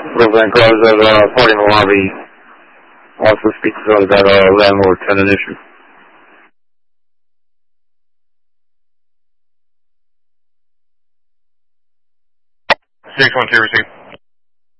Brooklyn Cars at party in the lobby. Also speak to that landlord-tenant issue. 612 received.